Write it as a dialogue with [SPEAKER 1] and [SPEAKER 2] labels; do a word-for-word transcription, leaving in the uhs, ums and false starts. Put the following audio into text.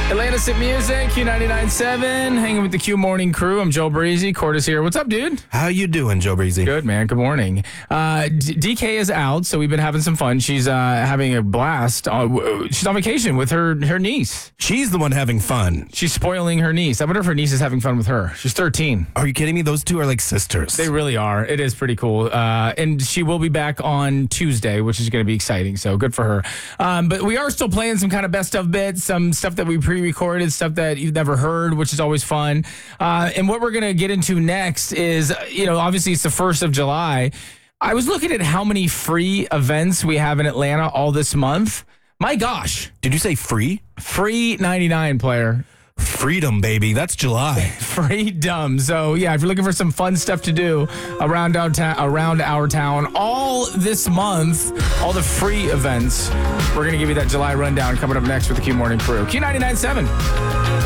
[SPEAKER 1] Atlantis at Music, Q ninety-nine point seven, hanging with the Q Morning crew. I'm Joe Breezy. Court is here. What's up, dude?
[SPEAKER 2] How you doing, Joe Breezy?
[SPEAKER 1] Good, man. Good morning. Uh, D- DK is out, so we've been having some fun. She's uh, having a blast. Uh, w- she's on vacation with her, her niece.
[SPEAKER 2] She's the one having fun.
[SPEAKER 1] She's spoiling her niece. I wonder if her niece is having fun with her. She's thirteen.
[SPEAKER 2] Are you kidding me? Those two are like sisters.
[SPEAKER 1] They really are. It is pretty cool. Uh, and she will be back on Tuesday, which is going to be exciting. So good for her. Um, but we are still playing some kind of best of bits, some stuff that we pre-recorded, stuff that you've never heard, which is always fun. Uh, and what we're going to get into next is, you know, obviously it's the first of July. I was looking at how many free events we have in Atlanta all this month. My gosh.
[SPEAKER 2] Did you say free?
[SPEAKER 1] Free ninety-nine, player.
[SPEAKER 2] Freedom, baby. That's July.
[SPEAKER 1] Freedom. So, yeah, if you're looking for some fun stuff to do around our, ta- around our town, all this month, all the free events, we're going to give you that July rundown coming up next with the Q Morning crew. Q ninety-nine point seven.